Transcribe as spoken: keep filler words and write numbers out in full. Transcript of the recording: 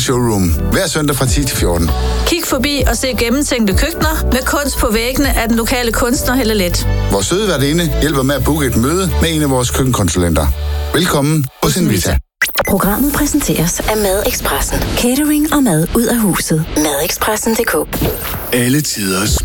Showroom. Hver søndag fra ti til fjorten. Kig forbi og se gennemtænkte køkkener med kunst på væggene af den lokale kunstner Helle Let. Vores søde værtinde hjælper med at booke et møde med en af vores køkkenkonsulenter. Velkommen hos Invita. Programmet præsenteres af Madexpressen. Catering og mad ud af huset. Madexpressen punktum d k. Alle tiders